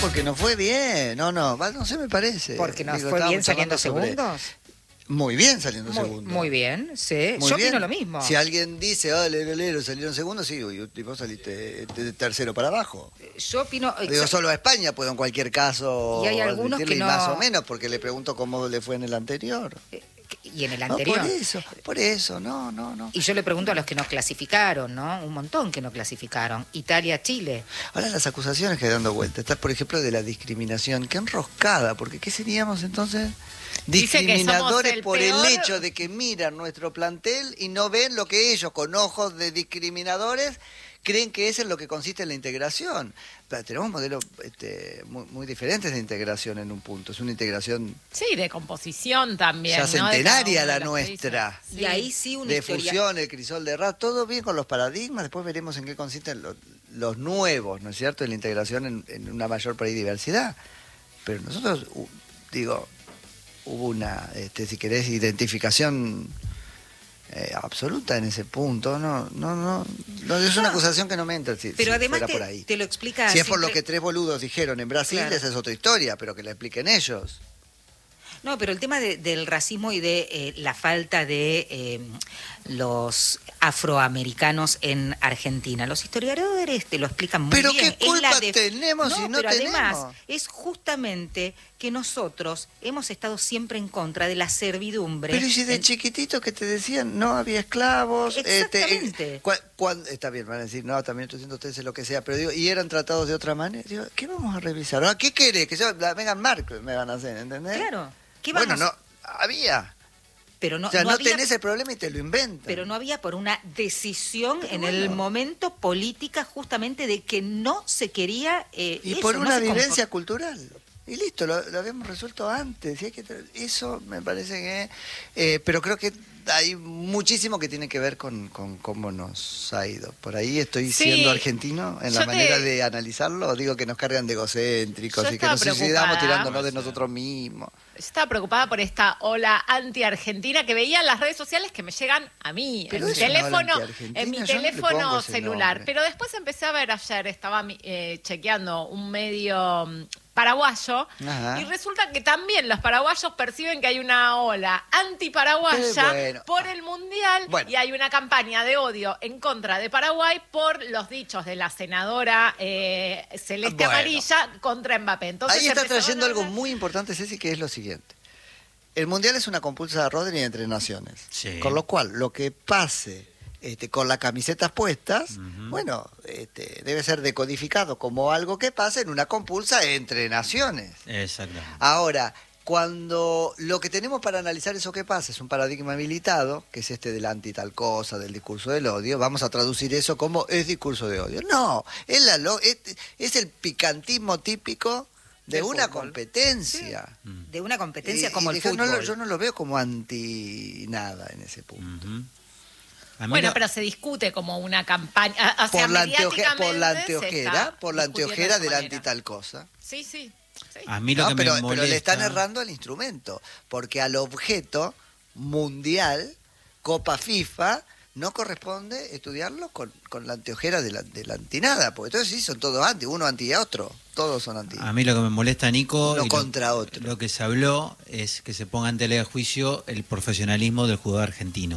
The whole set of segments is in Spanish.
porque no fue bien. No sé, me parece. Porque no fue bien saliendo segundos. Muy bien saliendo segundos. Muy bien, sí. Muy Yo bien. opino lo mismo. Si alguien dice, lero, salieron segundos, sí, y vos saliste de tercero para abajo. Yo opino... Digo, solo a España puedo en cualquier caso Y hay algunos que no... más o menos, porque le pregunto cómo le fue en el anterior. Y en el anterior. Por eso, no. Y yo le pregunto a los que nos clasificaron, ¿no? Un montón que no clasificaron. Italia, Chile. Ahora las acusaciones que dando vuelta, está por ejemplo de la discriminación, qué enroscada, porque ¿qué seríamos entonces? Discriminadores por el hecho de que miran nuestro plantel y no ven lo que ellos con ojos de discriminadores creen que eso es lo que consiste en la integración. Pero tenemos modelos muy diferentes de integración en un punto. Es una integración... Sí, de composición también, ya ¿no? centenaria la nuestra. Sí. Y ahí sí una de historia... fusión, el crisol de Ra, todo bien con los paradigmas, después veremos en qué consisten los nuevos, ¿no es cierto?, en la integración en una mayor diversidad. Pero nosotros, hubo una, si querés, identificación absoluta en ese punto. No, es una acusación que no me entra. Pero además por ahí. te lo explica... Si es por lo que 3 boludos dijeron en Brasil, claro, esa es otra historia, pero que la expliquen ellos. No, pero el tema del racismo y de la falta de los afroamericanos en Argentina, los historiadores te lo explican muy bien. ¿Pero qué culpa tenemos si no pero tenemos? Además, es justamente que nosotros hemos estado siempre en contra de la servidumbre. Pero si de chiquitito que te decían no había esclavos... Exactamente. Está bien, van a decir, no, también 813, lo que sea, pero digo, y eran tratados de otra manera. Digo, ¿qué vamos a revisar? ¿No? ¿Qué querés? Que yo, la Meghan Markle me van a hacer, ¿entendés? Claro. Bueno, no, había. Pero no, o sea, no había, tenés el problema y te lo inventan. Pero no había por una decisión el momento política justamente de que no se quería... y por una vivencia cultural. Y listo, lo habíamos resuelto antes. Y eso me parece que... pero creo que hay muchísimo que tiene que ver con cómo nos ha ido. Por ahí estoy siendo argentino en la manera de analizarlo. Digo que nos cargan de egocéntricos y que nos suicidamos tirándonos de nosotros mismos. Yo estaba preocupada por esta ola anti-argentina que veía en las redes sociales que me llegan a mí, en mi teléfono celular. Pero después empecé a ver ayer, estaba chequeando un medio paraguayo. Ajá. Y resulta que también los paraguayos perciben que hay una ola antiparaguaya por el Mundial y hay una campaña de odio en contra de Paraguay por los dichos de la senadora Celeste Amarilla contra Mbappé. Entonces, ahí está trayendo algo muy importante, Ceci, que es lo siguiente. El Mundial es una compulsa de Rodri entre naciones. Sí. Con lo cual, lo que pase con las camisetas puestas, debe ser decodificado como algo que pasa en una compulsa entre naciones. Exactamente. Ahora, cuando lo que tenemos para analizar eso que pasa es un paradigma habilitado, que es del anti tal cosa, del discurso del odio, vamos a traducir eso como es discurso de odio. No, es el picantismo típico de una competencia. Sí. De una competencia como el fútbol. Yo no lo veo como anti nada en ese punto. Bueno, pero se discute como una campaña, por la anteojera del anti tal cosa. Sí. A mí lo que me molesta... Pero le están errando al instrumento, porque al objeto mundial, Copa FIFA, no corresponde estudiarlo con la anteojera de la antinada, porque entonces sí son todos anti, uno anti a otro, todos son anti. A mí lo que me molesta, Nico, uno contra otro. Lo que se habló es que se ponga ante ley de juicio el profesionalismo del jugador argentino.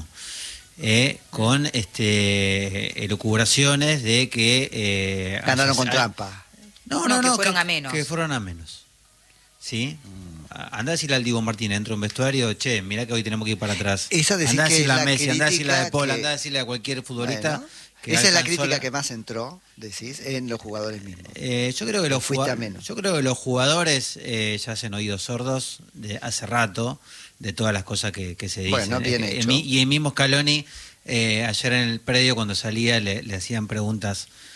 Con elucubraciones de que ganaron con trampa. No, que fueron a menos. Que fueron a menos. ¿Sí? Andá a decirle al Diego Martínez dentro de un vestuario, che, mirá que hoy tenemos que ir para atrás. Andá a decirle a Messi, andá a decirle a De Paul, andá a decirle a cualquier futbolista. Bueno, esa es la crítica que más entró, decís, en los jugadores mismos. Yo creo que los jugadores ya se han oído sordos de hace rato de todas las cosas que se dicen. Bueno, bien hecho. Y el mismo Scaloni, ayer en el predio cuando salía le hacían preguntas